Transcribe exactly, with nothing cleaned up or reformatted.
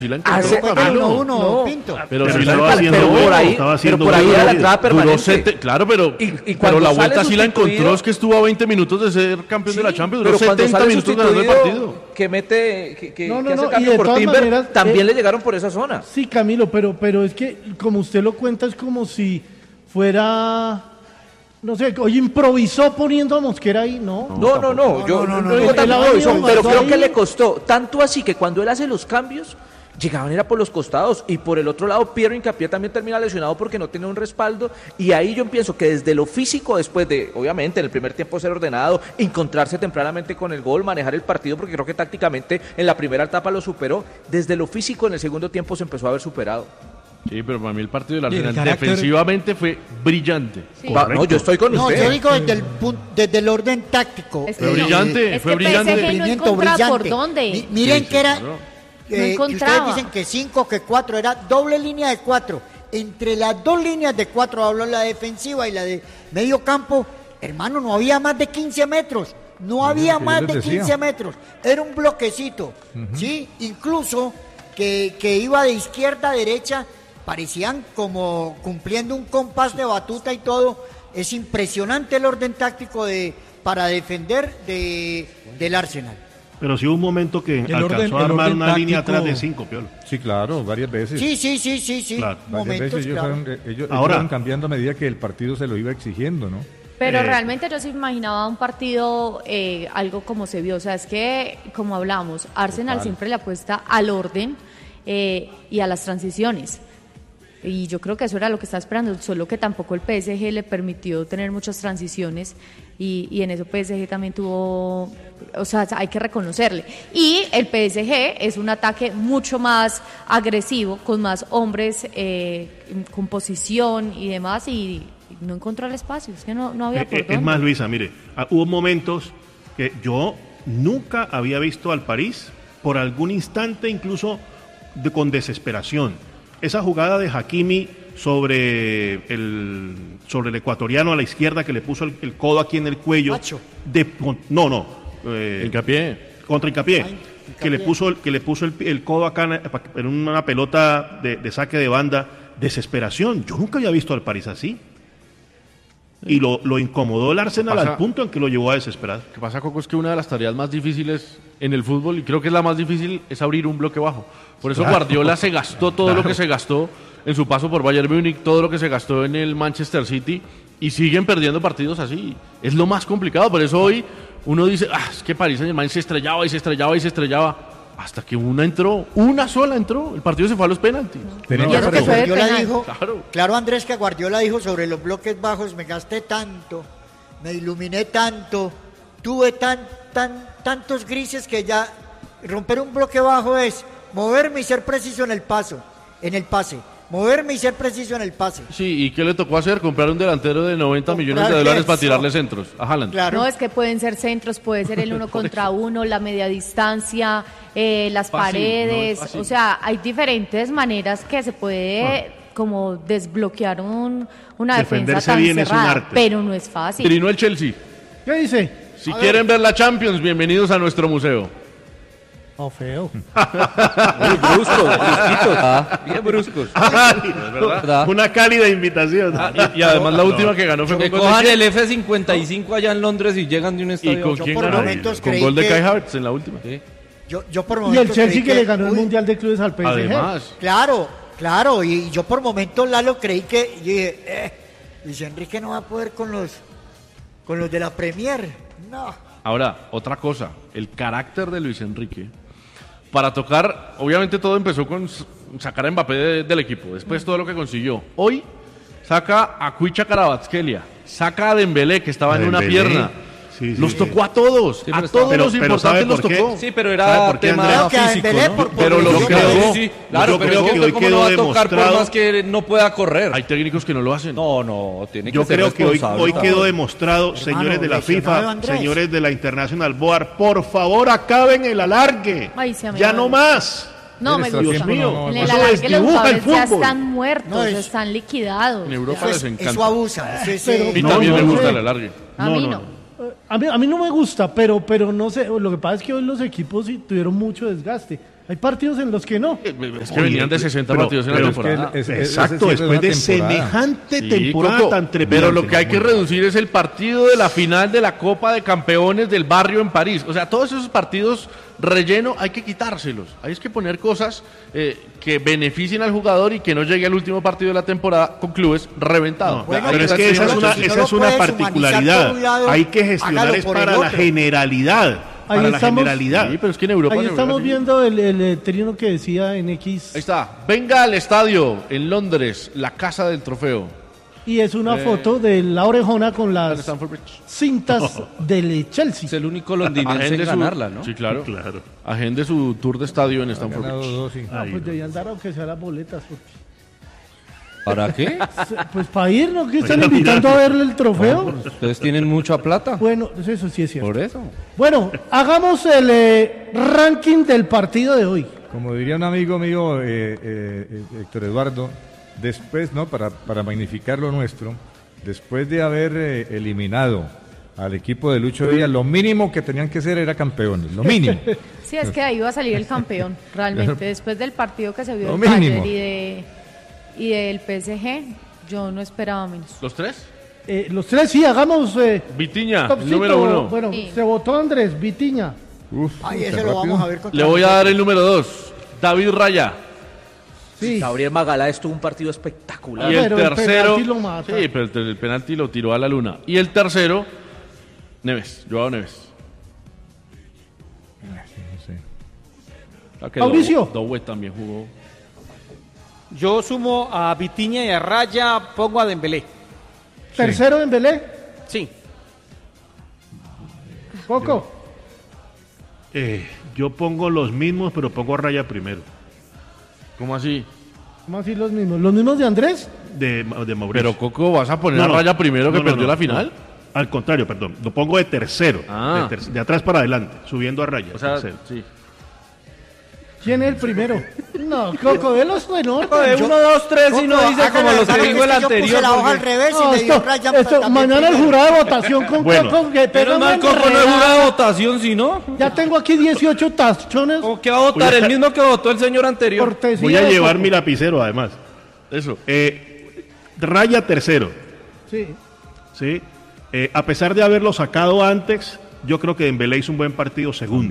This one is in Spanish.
Si la encontró, ah, Camilo. uno, no, Pinto. Pero, pero si la estaba haciendo encontró, por ahí, estaba haciendo pero por ahí era la entrada permanente. Sete, claro, pero, y, y pero la vuelta sí la sustituido, encontró, es que estuvo a veinte minutos de ser campeón sí, de la Champions, duró setenta minutos ganando el partido. Que mete, que, que, no, no, que hace no, cambio por Timber, maneras, también eh, le llegaron por esa zona. Sí, Camilo, pero, pero es que como usted lo cuenta es como si fuera... No sé, hoy improvisó poniendo a Mosquera ahí, ¿no? No, no, no, no yo no, no, no, no digo tanto improvisó, pero creo que le costó, tanto así que cuando él hace los cambios, llegaban era por los costados, y por el otro lado Piero Hincapié también termina lesionado porque no tiene un respaldo, y ahí yo pienso que desde lo físico, después de, obviamente, en el primer tiempo ser ordenado, encontrarse tempranamente con el gol, manejar el partido, porque creo que tácticamente en la primera etapa lo superó, desde lo físico en el segundo tiempo se empezó a ver superado. Sí, pero para mí el partido del Arsenal carácter... defensivamente fue brillante. Sí. No, yo estoy con no, usted. No, yo digo desde el, punto, desde el orden táctico. Es que, fue brillante, es fue que brillante. P S G no encontraba por dónde. Mi, miren sí, sí, que era, no. eh, no que ustedes dicen que cinco, que cuatro, era doble línea de cuatro. Entre las dos líneas de cuatro, hablo la defensiva y la de medio campo, hermano, no había más de quince metros. No había sí, más de quince metros. Era un bloquecito, uh-huh. ¿sí? Incluso que, que iba de izquierda a derecha, parecían como cumpliendo un compás de batuta y todo. Es impresionante el orden táctico de para defender de, del Arsenal. Pero sí hubo un momento que el alcanzó orden, a armar una táctico... línea atrás de cinco, Piolo. Sí, claro, varias veces. Sí, sí, sí, sí, sí. Claro. Varias veces ellos, claro. fueron, ellos, Ahora, ellos fueron cambiando a medida que el partido se lo iba exigiendo, ¿no? Pero eh, realmente yo se imaginaba un partido, eh, algo como se vio. O sea, es que, como hablamos, Arsenal total. Siempre le apuesta al orden eh, y a las transiciones. Y yo creo que eso era lo que estaba esperando, solo que tampoco el P S G le permitió tener muchas transiciones y, y en eso P S G también tuvo, o sea, hay que reconocerle. Y el P S G es un ataque mucho más agresivo, con más hombres, eh, con posición y demás, y no encontró el espacio, es que no, no había por eh, dónde. Es más, Luisa, mire, hubo momentos que yo nunca había visto al París, por algún instante incluso de, con desesperación. Esa jugada de Hakimi sobre el sobre el ecuatoriano a la izquierda que le puso el, el codo aquí en el cuello. De, no, no. Eh, Hincapié. Contra Hincapié. Ay, que le puso, que le puso el, el codo acá en una pelota de, de saque de banda. Desesperación. Yo nunca había visto al París así. Y lo, lo incomodó el Arsenal pasa, al punto en que lo llevó a desesperar. Lo que pasa, Coco, es que una de las tareas más difíciles en el fútbol, y creo que es la más difícil, es abrir un bloque bajo. Por eso claro. Guardiola se gastó todo claro. lo que se gastó en su paso por Bayern Múnich, todo lo que se gastó en el Manchester City, y siguen perdiendo partidos así. Es lo más complicado, por eso hoy uno dice, ah, es que París Saint-Germain se estrellaba y se estrellaba y se estrellaba. Hasta que una entró, una sola entró, el partido se fue a los penaltis. Pero no, claro, que Guardiola dijo, claro. claro Andrés, que Guardiola dijo sobre los bloques bajos, me gasté tanto, me iluminé tanto, tuve tan, tan, tantos grises que ya romper un bloque bajo es moverme y ser preciso en el paso, en el pase. Moverme y ser preciso en el pase. Sí, ¿y qué le tocó hacer? Comprar un delantero de noventa millones de dólares eso. Para tirarle centros a Haaland. Claro. No, es que pueden ser centros, puede ser el uno contra uno, la media distancia, eh, las fácil, paredes, no o sea, hay diferentes maneras que se puede ah. como desbloquear un, una defensa tan cerrada, pero no es fácil. Trinó el Chelsea. ¿Qué dice? Si a quieren ver. ver la Champions, bienvenidos a nuestro museo. Oh, feo. Muy bruscos, brusquitos. Ah, bien bruscos. Ay, ¿verdad? Una cálida invitación. Ah, y, y además la última que ganó fue que con cojan el F cincuenta y cinco allá en Londres y llegan de un estadio. ¿Y con quién ganó? Con gol de Kai Havertz en la última. Sí. Yo, yo por y el Chelsea que, que le ganó el Mundial de Clubes al P S G. Además. Claro, claro. Y yo por momentos, Lalo, creí que... Yo dije, eh, Luis Enrique no va a poder con los, con los de la Premier. No. Ahora, otra cosa. El carácter de Luis Enrique... Para tocar, obviamente todo empezó con sacar a Mbappé de, del equipo, después todo lo que consiguió. Hoy saca a Kvicha Kvaratskhelia, saca a Dembélé, que estaba en una pierna. Sí, sí, los tocó sí. a todos, sí, a todos pero, los pero importantes los tocó. Sí, pero era tema físico, ¿no? Por, por pero lo creo, sí, sí, claro, pero yo creo que hoy quedó demostrado. Por más que no pueda correr. Hay técnicos que no lo hacen. No, no, tiene que yo ser creo que hoy, hoy no. quedó demostrado, hermano, señores de la FIFA, señores de la International Board, por favor acaben el alargue. Ay, se ya no más. No, me gusta. Dios mío, no, no, en el alargue los jugadores ya están muertos, no, es, están liquidados. En Europa eso les es, encanta. Eso abusa. Eso es, pero, a mí también no, me gusta no, el alargue. A mí no. A mí, a mí no me gusta, pero, pero no sé, lo que pasa es que hoy los equipos sí tuvieron mucho desgaste. Hay partidos en los que no. Es que venían de sesenta pero, partidos en pero la es que temporada. es, es, Exacto, después de semejante Sí, temporada Coco, tan tremenda. pero lo que hay que reducir es el partido de la final de la Copa de Campeones del barrio en París. O sea, todos esos partidos relleno hay que quitárselos. Hay que poner cosas eh, que beneficien al jugador y que no llegue al último partido de la temporada con clubes reventados. No, bueno, pero es que esa es una, esa es una particularidad. Lado, hay que gestionar es para la generalidad. Ahí para estamos, la generalidad. Sí, pero es que en Europa ahí estamos Europa, viendo el, el, el trino que decía en X. Ahí está. Venga al estadio en Londres, la casa del trofeo. Y es una eh, foto de la orejona con las cintas oh. del Chelsea. Es el único londinense en ganarla, ¿no? Sí, claro. claro. Agende su tour de estadio en Stamford Bridge. Dos, sí. No, pues debían dar aunque sea las boletas. Porque... ¿Para qué? Pues para ir, ¿no? ¿Qué están invitando a verle el trofeo? Bueno, pues ustedes tienen mucha plata. Bueno, eso sí es cierto. Por eso. Bueno, hagamos el eh, ranking del partido de hoy. Como diría un amigo mío, eh, eh, Héctor Eduardo, después, ¿no? Para, para magnificar lo nuestro, después de haber eh, eliminado al equipo de Lucho Díaz, lo mínimo que tenían que ser era campeones, lo mínimo. Sí, es que ahí iba a salir el campeón, realmente. Después del partido que se vio lo del mínimo. Bayern y de... Y del P S G, yo no esperaba menos. ¿Los tres? Eh, los tres, sí, hagamos... Eh, Vitiña, topcito, el número uno. Bueno, sí. Se votó Andrés, Vitiña. Uf, Ay, ese lo vamos a ver contra Le voy a dar el número dos, David Raya. Sí. Gabriel Magaláes tuvo un partido espectacular. Y el pero tercero... El lo mata. Sí, pero el, el penalti lo tiró a la luna. Y el tercero, Neves, Joao Neves. No sé. Mauricio. Doué también jugó. Yo sumo a Vitiña y a Raya, pongo a Dembélé. ¿Tercero Dembélé? Sí. Coco. Eh, yo pongo los mismos, pero pongo a Raya primero. ¿Cómo así? ¿Cómo así los mismos? ¿Los mismos de Andrés? De, de Mauricio. Pero Coco, ¿vas a poner no, a no, Raya primero que no, no, perdió no, la final? No. Al contrario, perdón. Lo pongo de tercero. Ah. De, ter de atrás para adelante, subiendo a Raya. O sea, tercero. sí. ¿Quién es el primero? No, Coco, de los menores. De uno, dos, tres y no dice como los que dijo el anterior. Yo puse la hoja al revés y no, me dio esto, Raya. esto, mañana el jurado de votación con bueno, Coco. Que pero mal Coco no es jurado de votación, si no. Ya tengo aquí dieciocho tachones. ¿O qué va a votar? El mismo que votó el señor anterior. Cortesía Voy a de llevar Coco. mi lapicero, además. Eso. Eh, Raya tercero. Sí. ¿Sí? Eh, a pesar de haberlo sacado antes, yo creo que Dembélé hizo un buen partido segundo.